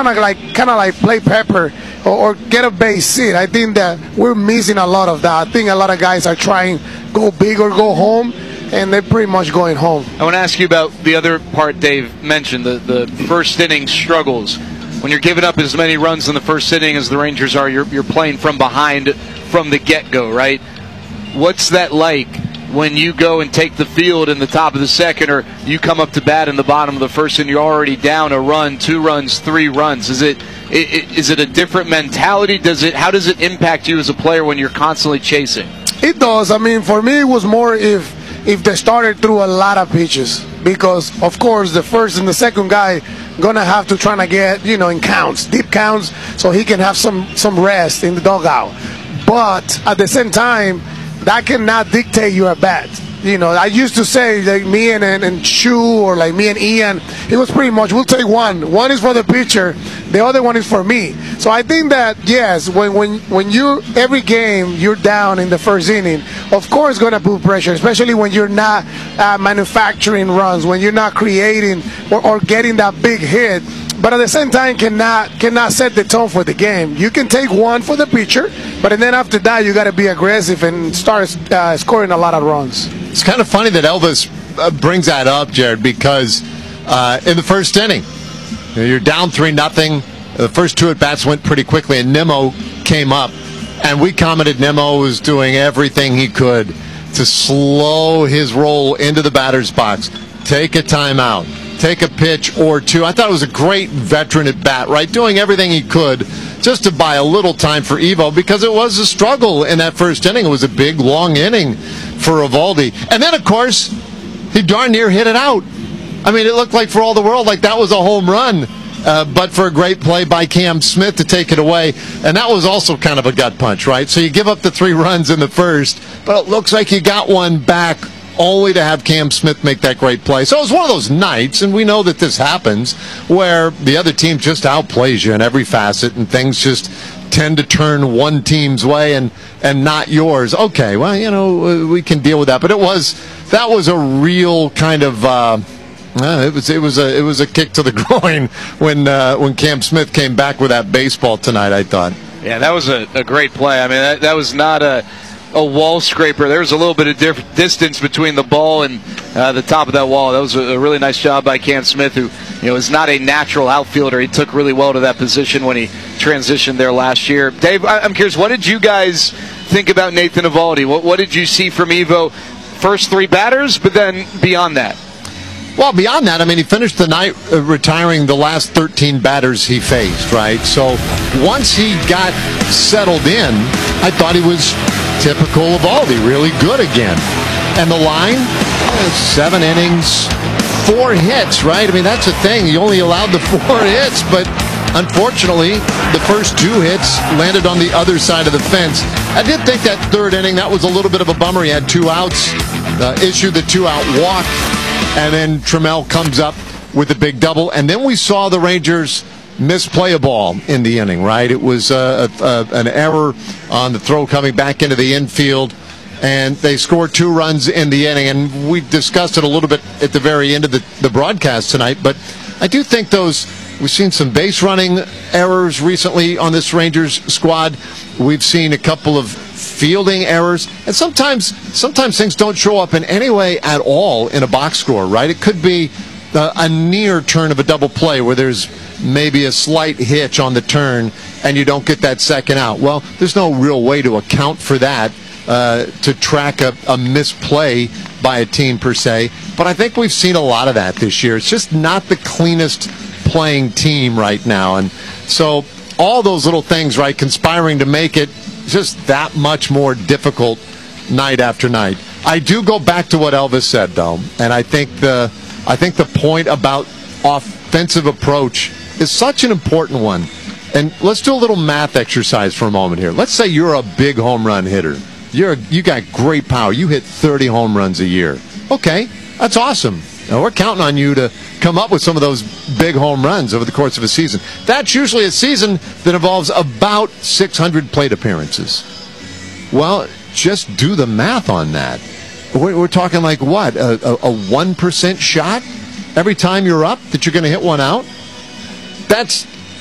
kind of like play pepper or get a base hit. I think that we're missing a lot of that. I think a lot of guys are trying go big or go home, and they're pretty much going home. I want to ask you about the other part Dave mentioned, the first inning struggles. When you're giving up as many runs in the first inning as the Rangers are, you're playing from behind from the get-go, right? What's that like when you go and take the field in the top of the second, or you come up to bat in the bottom of the first and you're already down a run, 2 runs, 3 runs? Is it a different mentality? How does it impact you as a player when you're constantly chasing? It does. I mean, for me, it was more if they started through a lot of pitches, because of course the first and the second guy gonna have to try to get in counts, deep counts, so he can have some rest in the dugout. But at the same time, that cannot dictate your at bat. I used to say, like me and Shu, or like me and Ian, it was pretty much, we'll take one. One is for the pitcher, the other one is for me. So I think that, yes, when you, every game, you're down in the first inning, of course it's going to put pressure, especially when you're not manufacturing runs, when you're not creating or getting that big hit. But at the same time, cannot set the tone for the game. You can take one for the pitcher, but then after that, you got to be aggressive and start scoring a lot of runs. It's kind of funny that Elvis brings that up, Jared, because in the first inning, you're down 3-0. The first 2 at-bats went pretty quickly, and Nimmo came up. And we commented Nimmo was doing everything he could to slow his roll into the batter's box, take a timeout, take a pitch or 2. I thought it was a great veteran at bat, right? Doing everything he could just to buy a little time for Evo, because it was a struggle in that first inning. It was a big, long inning for Eovaldi. And then, of course, he darn near hit it out. I mean, it looked like for all the world like that was a home run, but for a great play by Cam Smith to take it away. And that was also kind of a gut punch, right? So you give up the 3 runs in the first, but it looks like you got one back, only to have Cam Smith make that great play. So it was one of those nights, and we know that this happens, where the other team just outplays you in every facet, and things just tend to turn one team's way and not yours. Okay, well, we can deal with that. But that was a real kind of it was a kick to the groin when Cam Smith came back with that baseball tonight, I thought. Yeah, that was a great play. I mean, that was not a wall scraper. There was a little bit of distance between the ball and the top of that wall. That was a really nice job by Cam Smith, who is not a natural outfielder. He took really well to that position when he transitioned there last year. Dave, I'm curious, what did you guys think about Nathan Eovaldi? What did you see from Evo? First 3 batters, but then beyond that? Well, beyond that, I mean, he finished the night retiring the last 13 batters he faced, right? So once he got settled in, I thought he was typical Eovaldi, really good again. And the line, 7 innings, 4 hits, right? I mean, that's the thing. He only allowed the 4 hits, but unfortunately, the first 2 hits landed on the other side of the fence. I did think that 3rd inning, that was a little bit of a bummer. He had 2 outs, issued the 2-out walk, and then Trammell comes up with a big double. And then we saw the Rangers misplay a ball in the inning, right? It was an error on the throw coming back into the infield, and they scored 2 runs in the inning. And we discussed it a little bit at the very end of the broadcast tonight, but I do think we've seen some base running errors recently on this Rangers squad. We've seen a couple of fielding errors, and sometimes things don't show up in any way at all in a box score, right? It could be a near turn of a double play where there's maybe a slight hitch on the turn and you don't get that second out. Well, there's no real way to account for that, to track a misplay by a team per se, but I think we've seen a lot of that this year. It's just not the cleanest playing team right now, and so all those little things, right, conspiring to make it just that much more difficult night after night. I do go back to what Elvis said, though, and I think the point about offensive approach is such an important one. And let's do a little math exercise for a moment here. Let's say you're a big home run hitter. You got great power. You hit 30 home runs a year. Okay, that's awesome. Now, we're counting on you to come up with some of those big home runs over the course of a season. That's usually a season that involves about 600 plate appearances. Well, just do the math on that. We're talking like what? A 1% shot every time you're up that you're going to hit one out? That's